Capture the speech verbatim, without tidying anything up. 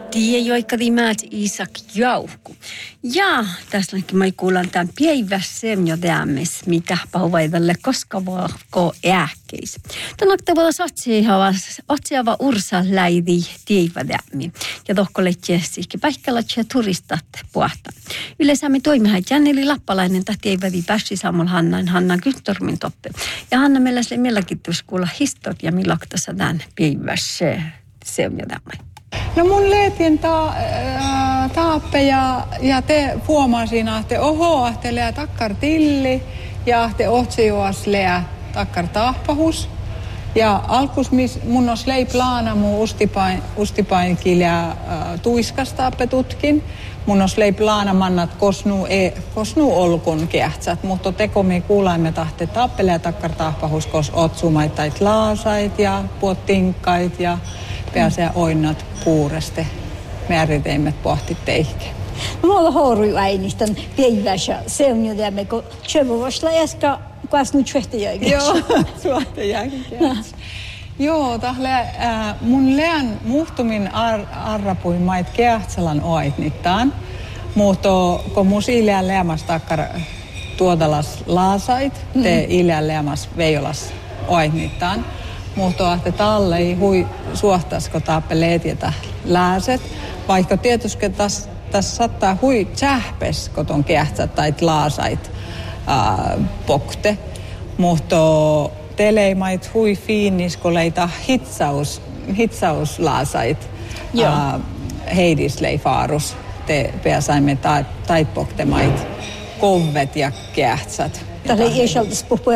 Tie joikkadi määt Isak Jauhku. Ja tässä onkin mä kuulan tämän päivässem jo tämmes, mitä pauvaidalle koska vaako ääkkeis. Tämän oktavalla otsiava ursa läidi tiivadämmi. Ja tohko lehtjessikin päihkälatsia turistat puhta. Yleensä me toimihan Janneli Lappalainen tahti eivadi pääsi samalla Hannan Hanna Kyntormin toppe. Ja Hanna meillä sille mielläkin kuulla historia, millaktassa tämän päivässä se on jotain. No mun leetien ta, äh, taappe ja, ja te huomasin, että oho, ahte lää takkar tilli ja ahte otsijuas lää takkar taahpahus. Ja alkus mis mun os lei plaana mun ustipain, ustipainkin ja äh, tuiskastaappe tutkin. Mun os lei plaana mannat kosnu, e, kosnu olkun kehtsät, mutta tekomi kuulaimme tahte taappele ja takkar taahpahus, kos otsumaitait laasait ja puottinkkait ja pääsee oinnat puureste. Määriteimet pohti teihke. No mulla hoorui ainistan päivässä. Se on jo tämä, kun Tjövoosla äsken kasnu tjöhtäjäkin. Joo, tjöhtäjäkin. Joo, tahle äh, mun leän muhtumin ar, arrapui mait kehtsalan oitnittaan. Mutta kun mun ileän leämas takkar tuodalas laasait, mm. te ileän leämas veijolas oitnittaan. Mutta ahte tallei hui suohtasko taappe tietä lääset, vaikka tietysti tässä täs saattaa hui tsähpes, kun on kehtsät tai laasait ää, pokte. Mutta teleimait hui fiinis, kun leita hitsaus, hitsauslaasait heidislei faarus. Te pääsaimme ta, taitpoktemait, kovet ja kehtsät. Tällä ei sieltä puhua